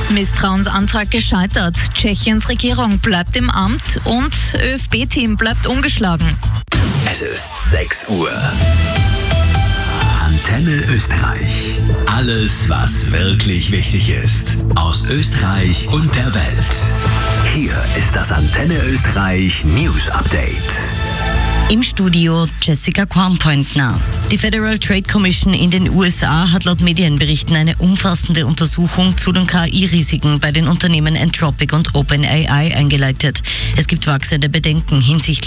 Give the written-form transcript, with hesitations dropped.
Misstrauensantrag gescheitert. Tschechiens Regierung bleibt im Amt und ÖFB-Team bleibt ungeschlagen. Es ist 6 Uhr. Antenne Österreich. Alles, was wirklich wichtig ist. Aus Österreich und der Welt. Hier ist das Antenne Österreich News Update. Im Studio Jessica Kornpointner. Die Federal Trade Commission in den USA hat laut Medienberichten eine umfassende Untersuchung zu den KI-Risiken bei den Unternehmen Anthropic und OpenAI eingeleitet. Es gibt wachsende Bedenken hinsichtlich